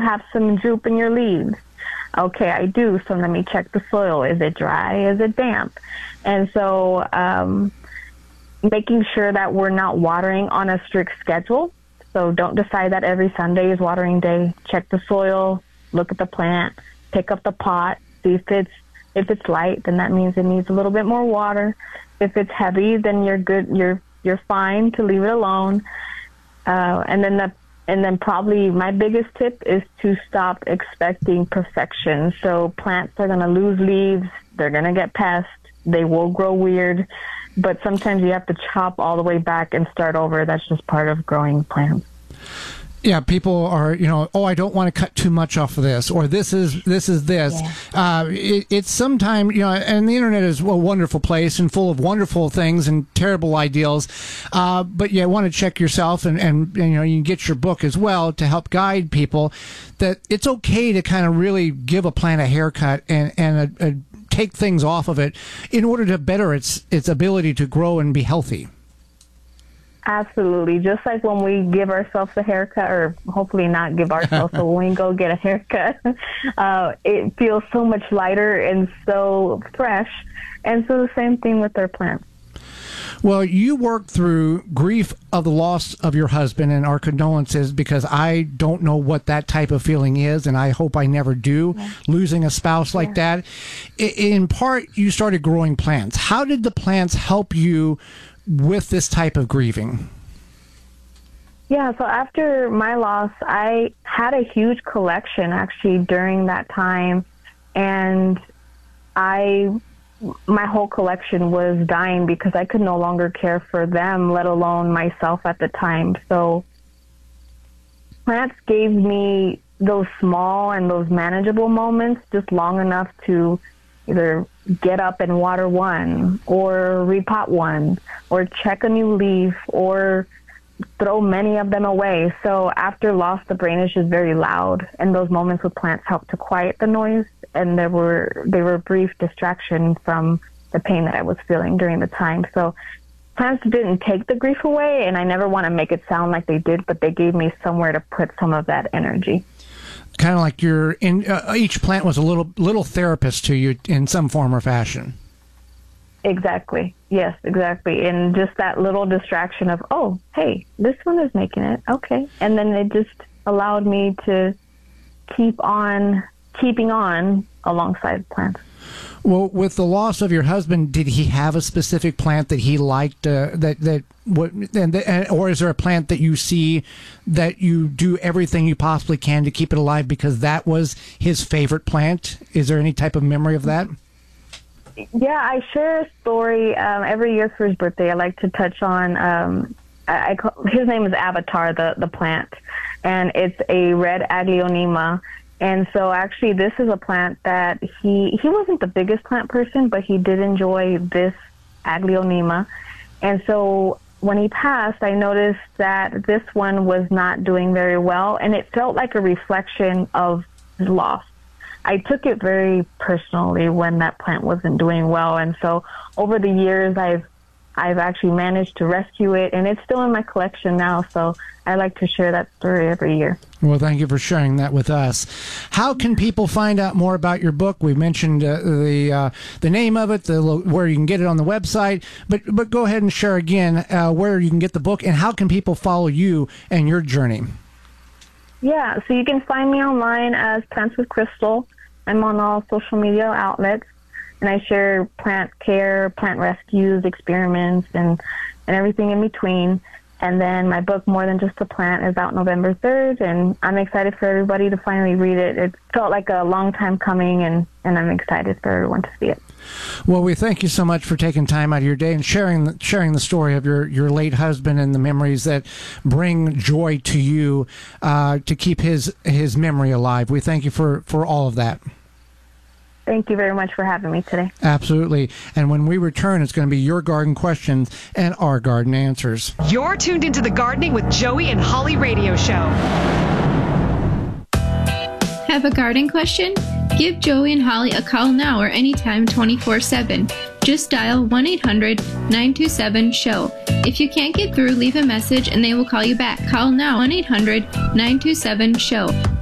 have some droop in your leaves? Okay, I do. So let me check the soil. Is it dry? Is it damp? And so making sure that we're not watering on a strict schedule. So don't decide that every Sunday is watering day. Check the soil, look at the plant, pick up the pot, see if it's light, then that means it needs a little bit more water. If it's heavy, then you're good. You're fine to leave it alone. And then probably my biggest tip is to stop expecting perfection. So plants are going to lose leaves. They're going to get pests. They will grow weird. But sometimes you have to chop all the way back and start over. That's just part of growing plants. Yeah, people are, I don't want to cut too much off of this, or this is this. Yeah. It's sometimes, and the internet is a wonderful place and full of wonderful things and terrible ideals. But you want to check yourself, and you can get your book as well to help guide people that it's okay to kind of really give a plant a haircut and take things off of it in order to better its ability to grow and be healthy. Absolutely. Just like when we give ourselves a haircut, or hopefully not give ourselves, but when we go get a haircut, it feels so much lighter and so fresh. And so the same thing with our plants. Well, you worked through grief of the loss of your husband, and our condolences, because I don't know what that type of feeling is, and I hope I never do, losing a spouse like that. In part, you started growing plants. How did the plants help you with this type of grieving? Yeah, so after my loss, I had a huge collection actually during that time, and my whole collection was dying because I could no longer care for them, let alone myself at the time. So plants gave me those small and those manageable moments, just long enough to either get up and water one, or repot one, or check a new leaf, or throw many of them away. So after loss, the brain is just very loud, and those moments with plants help to quiet the noise, and they were a brief distraction from the pain that I was feeling during the time. So plants didn't take the grief away, and I never want to make it sound like they did, but they gave me somewhere to put some of that energy. Kind of like each plant was a little therapist to you in some form or fashion. Exactly. Yes, exactly. And just that little distraction of, oh, hey, this one is making it. Okay. And then it just allowed me to keeping on alongside plants. Well, with the loss of your husband, did he have a specific plant that he liked? Or is there a plant that you see that you do everything you possibly can to keep it alive because that was his favorite plant? Is there any type of memory of that? Yeah, I share a story every year for his birthday. I like to touch on. His name is Avatar, the plant, and it's a red Aglaonema. And so actually this is a plant that he wasn't the biggest plant person, but he did enjoy this Aglaonema. And so when he passed, I noticed that this one was not doing very well, and it felt like a reflection of his loss. I took it very personally when that plant wasn't doing well. And so over the years, I've actually managed to rescue it, and it's still in my collection now. So I like to share that story every year. Well, thank you for sharing that with us. How can people find out more about your book? We mentioned the name of it, where you can get it on the website, but go ahead and share again where you can get the book, and how can people follow you and your journey? Yeah, so you can find me online as Plants with Crystal. I'm on all social media outlets, and I share plant care, plant rescues, experiments, and everything in between. And then my book, More Than Just a Plant, is out November 3rd, and I'm excited for everybody to finally read it. It felt like a long time coming, and I'm excited for everyone to see it. Well, we thank you so much for taking time out of your day and sharing the story of your late husband and the memories that bring joy to you to keep his memory alive. We thank you for all of that. Thank you very much for having me today. Absolutely. And when we return, it's going to be your garden questions and our garden answers. You're tuned into the Gardening with Joey and Holly radio show. Have a garden question? Give Joey and Holly a call now or anytime 24/7. Just dial 1-800-927-SHOW. If you can't get through, leave a message and they will call you back. Call now 1-800-927-SHOW.